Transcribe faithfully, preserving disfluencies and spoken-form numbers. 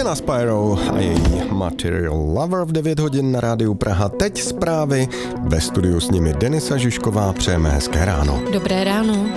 Diana Spyro a její Material Lover v devět hodin na rádiu Praha. Teď zprávy, ve studiu s nimi Denisa Žižková, přejeme hezké ráno. Dobré ráno.